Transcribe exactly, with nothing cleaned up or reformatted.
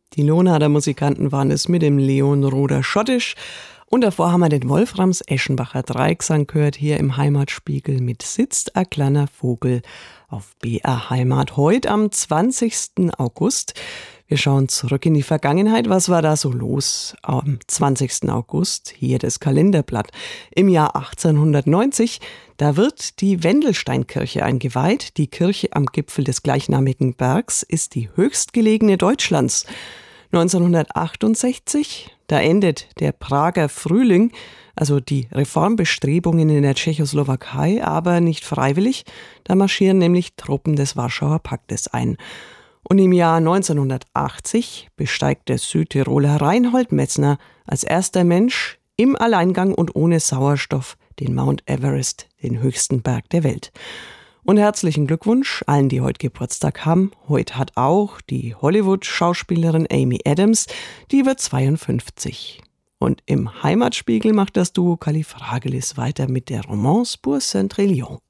Die Lohnader Musikanten waren es mit dem Leon Roder Schottisch. Und davor haben wir den Wolframs Eschenbacher Dreigesang gehört, hier im Heimatspiegel mit Sitzt a kleiner Vogel auf B R Heimat. Heute am zwanzigsten August. Wir schauen zurück in die Vergangenheit. Was war da so los am zwanzigsten August? Hier das Kalenderblatt. Im Jahr achtzehnhundertneunzig, da wird die Wendelsteinkirche eingeweiht. Die Kirche am Gipfel des gleichnamigen Bergs ist die höchstgelegene Deutschlands. neunzehnhundertachtundsechzig, da endet der Prager Frühling, also die Reformbestrebungen in der Tschechoslowakei, aber nicht freiwillig. Da marschieren nämlich Truppen des Warschauer Paktes ein. Und im Jahr neunzehnhundertachtzig besteigt der Südtiroler Reinhold Messner als erster Mensch im Alleingang und ohne Sauerstoff den Mount Everest, den höchsten Berg der Welt. Und herzlichen Glückwunsch allen, die heute Geburtstag haben. Heute hat auch die Hollywood-Schauspielerin Amy Adams, die wird zweiundfünfzig. Und im Heimatspiegel macht das Duo Califragilis weiter mit der Romance pour Saint-Trillion.